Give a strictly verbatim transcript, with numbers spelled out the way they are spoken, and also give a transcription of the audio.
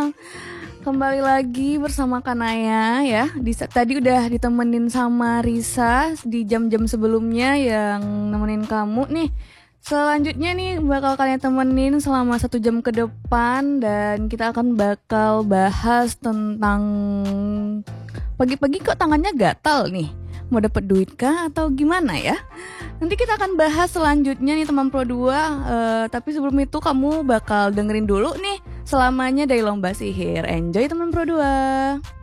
Kembali lagi bersama Kanaya ya. Di, tadi udah ditemenin sama Risa di jam-jam sebelumnya yang nemenin kamu nih. Selanjutnya nih bakal kalian temenin selama satu jam ke depan. Dan kita akan bakal bahas tentang pagi-pagi kok tangannya gatal nih. Mau dapet duit kah atau gimana ya? Nanti kita akan bahas selanjutnya nih teman Pro dua. uh, Tapi sebelum itu kamu bakal dengerin dulu nih Selamanya dari Lomba Sihir. Enjoy teman Pro dua.